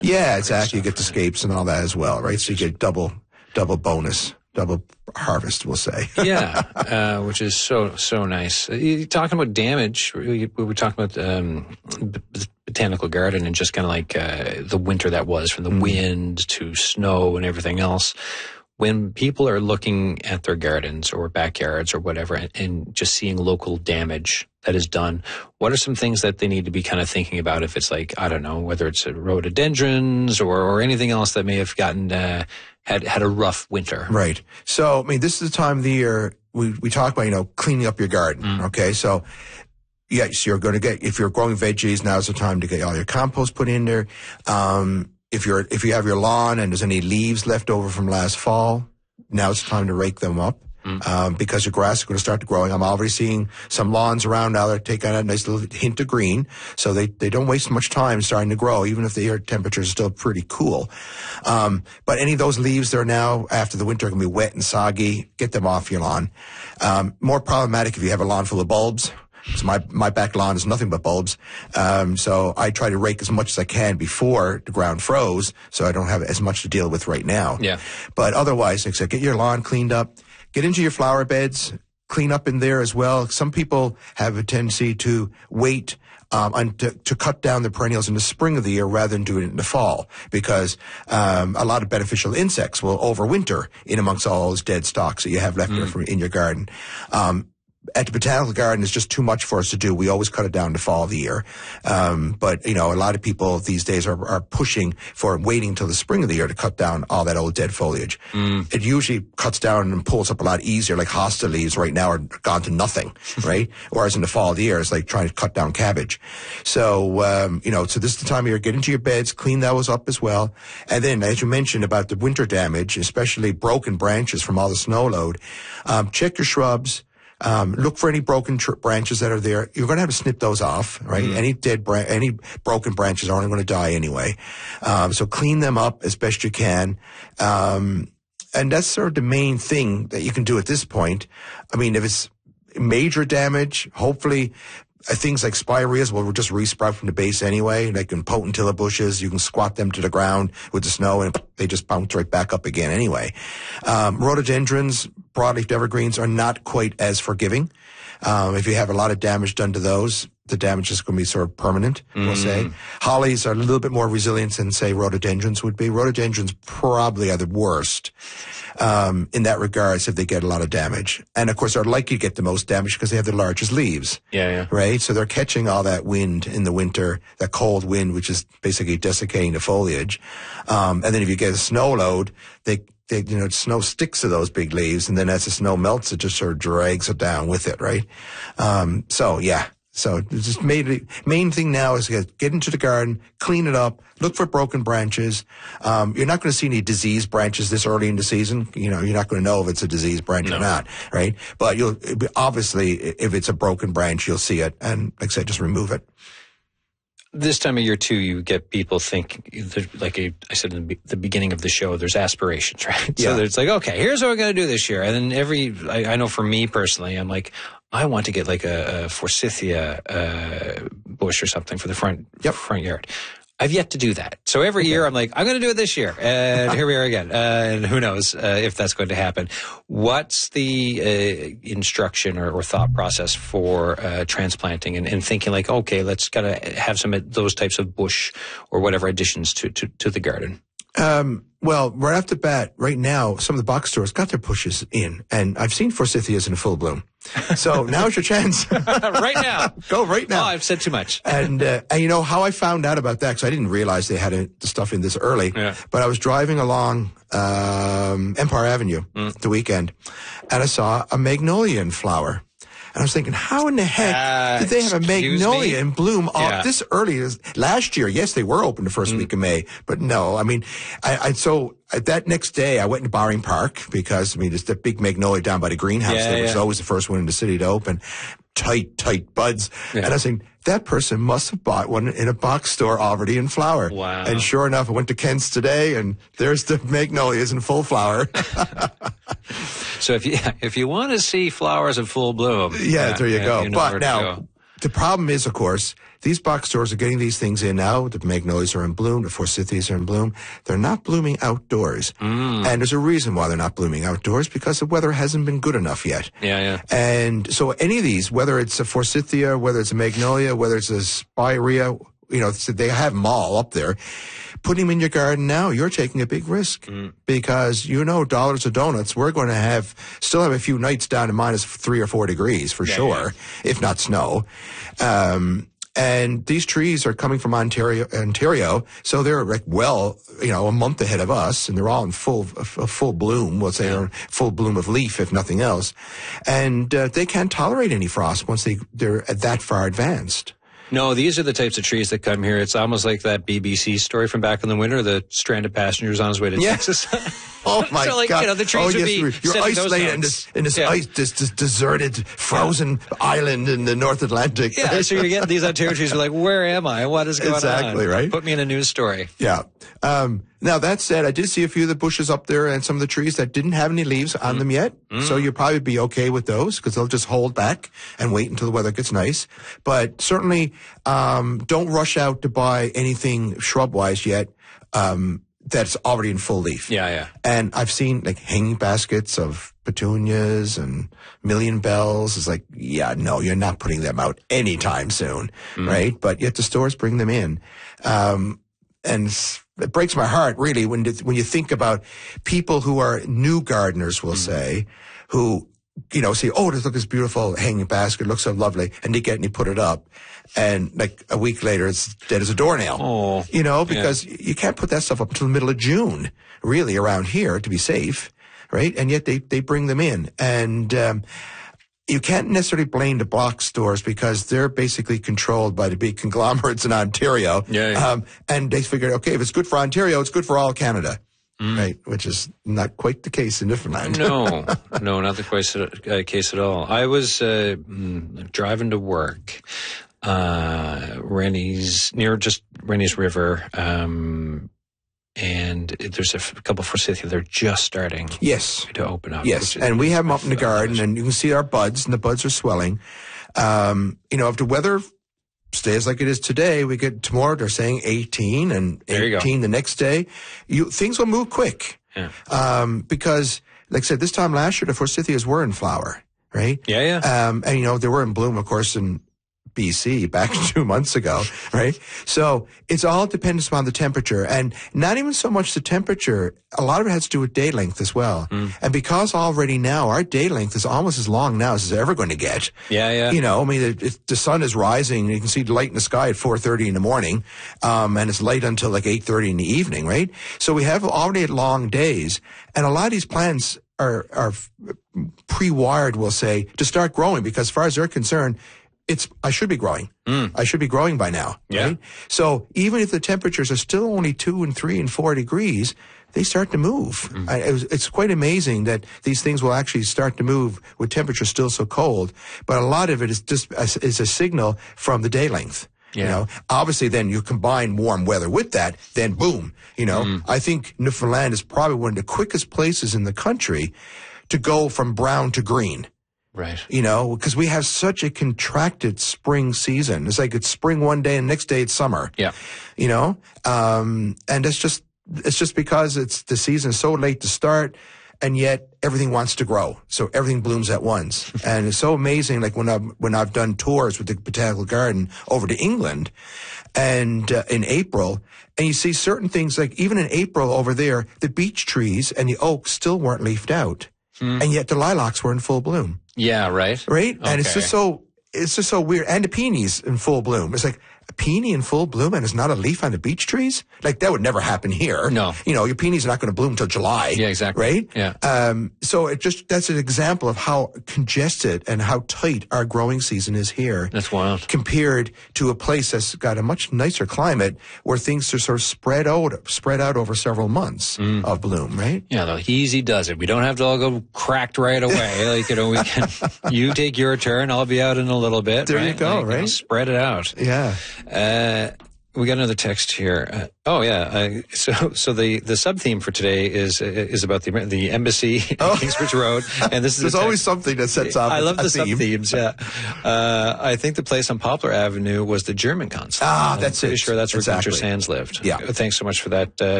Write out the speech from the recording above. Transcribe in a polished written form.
Yeah, exactly. You get the scapes and all that as well, right? So you get double bonus, double harvest, we'll say. Yeah, which is so nice. You're talking about damage. We were talking about the botanical garden and just kind of like the winter that was, from the wind to snow and everything else. When people are looking at their gardens or backyards or whatever and just seeing local damage that is done, what are some things that they need to be kind of thinking about if it's like, I don't know, whether it's rhododendrons or anything else that may have gotten had a rough winter? Right. So, I mean, this is the time of the year we talk about, cleaning up your garden. Okay. So, yes, you're going to if you're growing veggies, now's the time to get all your compost put in there. If you have your lawn and there's any leaves left over from last fall, now's the time to rake them up. Because your grass is going to start to growing. I'm already seeing some lawns around now that are taking a nice little hint of green. So they don't waste much time starting to grow, even if the air temperatures are still pretty cool. But any of those leaves that are now after the winter are going to be wet and soggy, get them off your lawn. More problematic if you have a lawn full of bulbs. So my back lawn is nothing but bulbs. So I try to rake as much as I can before the ground froze, so I don't have as much to deal with right now. Yeah. But otherwise, like I said, get your lawn cleaned up. Get into your flower beds, clean up in there as well. Some people have a tendency to wait to cut down the perennials in the spring of the year rather than do it in the fall, because a lot of beneficial insects will overwinter in amongst all those dead stalks that you have left there in your garden. At the botanical garden, it's just too much for us to do. We always cut it down in the fall of the year. But, a lot of people these days are pushing for waiting until the spring of the year to cut down all that old dead foliage. It usually cuts down and pulls up a lot easier, like hosta leaves right now are gone to nothing, right? Whereas in the fall of the year, it's like trying to cut down cabbage. So, so this is the time of year, get into your beds, clean those up as well. And then, as you mentioned about the winter damage, especially broken branches from all the snow load, check your shrubs. Look for any broken branches that are there. You're going to have to snip those off, right? Any any broken branches are only going to die anyway. So clean them up as best you can. And that's sort of the main thing that you can do at this point. I mean, if it's major damage, hopefully things like spireas will just resprout from the base anyway. Like in potentilla bushes, you can squat them to the ground with the snow and they just bounce right back up again anyway. Rhododendrons, broadleaf evergreens are not quite as forgiving. If you have a lot of damage done to those, the damage is going to be sort of permanent, we'll say. Hollies are a little bit more resilient than, say, rhododendrons would be. Rhododendrons probably are the worst in that regards if they get a lot of damage. And, of course, they're likely to get the most damage because they have the largest leaves. Yeah. Right? So they're catching all that wind in the winter, that cold wind, which is basically desiccating the foliage. And then if you get a snow load, snow sticks to those big leaves, and then as the snow melts, it just sort of drags it down with it, right? So just main thing now is get into the garden, clean it up, look for broken branches. You're not going to see any diseased branches this early in the season. You're not going to know if it's a diseased branch or not, right? But obviously, if it's a broken branch, you'll see it. And like I said, just remove it. This time of year, too, you get people think, like I said in the beginning of the show, there's aspirations, right? Yeah. So it's like, okay, here's what we're going to do this year. And then I know for me personally, I'm like, I want to get like a forsythia bush or something for the front yard. I've yet to do that. So every year I'm like, I'm going to do it this year. And here we are again. And who knows if that's going to happen. What's the instruction or thought process for transplanting and thinking like, okay, let's kind of have some of those types of bush or whatever additions to the garden? Well, right off the bat, right now, some of the box stores got their bushes in, and I've seen forsythias in full bloom. So now's your chance. Right now. Go right now. Oh, I've said too much. And you know how I found out about that, because I didn't realize they had the stuff in this early. Yeah. But I was driving along Empire Avenue the weekend, and I saw a magnolia in flower. And I was thinking, how in the heck did they have a magnolia in bloom off this early? Last year, yes, they were open the first week of May, but no. I mean, so that next day, I went to Bowring Park because, I mean, it's the big magnolia down by the greenhouse that was always the first one in the city to open. Tight buds. Yeah. And I was saying, that person must have bought one in a box store already in flower. Wow. And sure enough, I went to Kent's today, and there's the magnolias in full flower. So if you want to see flowers in full bloom. Yeah, there you go. But now, the problem is, of course, these box stores are getting these things in now. The magnolias are in bloom. The forsythias are in bloom. They're not blooming outdoors. And there's a reason why they're not blooming outdoors, because the weather hasn't been good enough yet. Yeah. And so any of these, whether it's a forsythia, whether it's a magnolia, whether it's a spirea, they have them all up there. Putting them in your garden now, you're taking a big risk because dollars of donuts, we're going to still have a few nights down to minus 3 or 4 degrees for sure, if not snow. And these trees are coming from Ontario, so they're like a month ahead of us, and they're all in full bloom. We'll say they're in full bloom of leaf, if nothing else. And they can't tolerate any frost once they're that far advanced. No, these are the types of trees that come here. It's almost like that BBC story from back in the winter, the stranded passengers on his way to Texas. Oh my God! The trees would be you're isolated in this deserted, frozen island in the North Atlantic. Yeah, so you're getting these Ontario trees. You're like, where am I? What is going on? Exactly right. Put me in a news story. Yeah. Now that said, I did see a few of the bushes up there and some of the trees that didn't have any leaves on them yet. So you'll probably be okay with those because they'll just hold back and wait until the weather gets nice. But certainly, don't rush out to buy anything shrub-wise yet. That's already in full leaf. Yeah. And I've seen like hanging baskets of petunias and million bells. It's like, no, you're not putting them out anytime soon, right? But yet the stores bring them in. And it breaks my heart, really, when you think about people who are new gardeners, we'll say, who, say, oh, look at this beautiful hanging basket. It looks so lovely. And they get it and you put it up. And like a week later, it's dead as a doornail. Oh, because you can't put that stuff up until the middle of June, really, around here to be safe, right? And yet they bring them in. And you can't necessarily blame the box stores because they're basically controlled by the big conglomerates in Ontario. And they figured, okay, if it's good for Ontario, it's good for all Canada. Right, which is not quite the case in Newfoundland. No, not the case at all. I was driving to work, Rennie's River, and there's a couple of forsythia. They're just starting to open up. Yes, and we have them up in the garden, and you can see our buds, and the buds are swelling. If the weather stays like it is today, we get tomorrow, they're saying 18 and 18 the next day. Things will move quick. Yeah. Because, like I said, this time last year, the forsythias were in flower, right? Yeah. And, they were in bloom, of course, in BC back 2 months ago, right? So it's all dependent upon the temperature, and not even so much the temperature. A lot of it has to do with day length as well. And because already now our day length is almost as long now as it's ever going to get. Yeah. The sun is rising. You can see the light in the sky at 4:30 in the morning, and it's light until like 8:30 in the evening, right? So we have already long days, and a lot of these plants are pre-wired, we'll say, to start growing because as far as they're concerned, I should be growing. I should be growing by now. Right? So even if the temperatures are still only 2 and 3 and 4 degrees, they start to move. It's quite amazing that these things will actually start to move with temperatures still so cold. But a lot of it is just is a signal from the day length. Obviously then you combine warm weather with that, then boom. I think Newfoundland is probably one of the quickest places in the country to go from brown to green. Right. Because we have such a contracted spring season. It's like it's spring one day and the next day it's summer. Yeah. And it's just because the season is so late to start, and yet everything wants to grow. So everything blooms at once. And it's so amazing, like when I've done tours with the Botanical Garden over to England and in April, and you see certain things, like even in April over there, the beech trees and the oaks still weren't leafed out. And yet the lilacs were in full bloom. Yeah, right. Right? Okay. And it's just so weird. And the peonies in full bloom. It's like a peony in full bloom and it's not a leaf on the beech trees? Like that would never happen here. No. Your peonies are not going to bloom until July. Yeah, exactly. Right? Yeah. So that's an example of how congested and how tight our growing season is here. That's wild. Compared to a place that's got a much nicer climate where things are sort of spread out over several months of bloom, right? Yeah, though, easy does it. We don't have to all go cracked right away. We can, you take your turn, I'll be out in a little bit. There right? you go, right? Spread it out. Yeah. We got another text here. So the sub theme for today is about the embassy in Kingsbridge Road, and this is there's always something that sets off. I love the sub theme. themes. Yeah, I think the place on Poplar Avenue was the German consulate. That's pretty it. sure that's where exactly. Gunter Sands lived. Yeah. Thanks so much for that.